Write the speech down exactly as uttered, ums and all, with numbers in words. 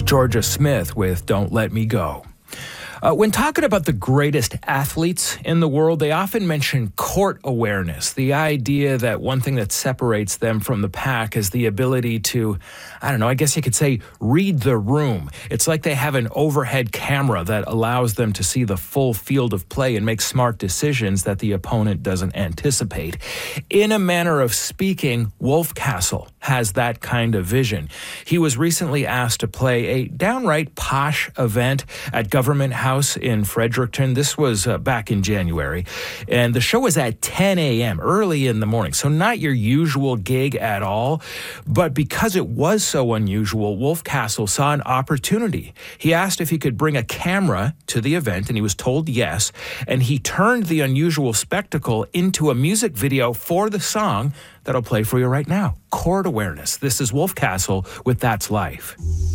Georgia Smith with Don't Let Me Go. Uh, when talking about the greatest athletes in the world, they often mention court awareness, the idea that one thing that separates them from the pack is the ability to, I don't know, I guess you could say, read the room. It's like they have an overhead camera that allows them to see the full field of play and make smart decisions that the opponent doesn't anticipate. In a manner of speaking, Wolfcastle has that kind of vision. He was recently asked to play a downright posh event at Government House in Fredericton. This was uh, back in January. And the show was at ten a.m., early in the morning. So not your usual gig at all. But because it was so unusual, Wolfcastle saw an opportunity. He asked if he could bring a camera to the event, and he was told yes. And he turned the unusual spectacle into a music video for the song that I'll play for you right now. Court Awareness. This is Wolfcastle with That's Life.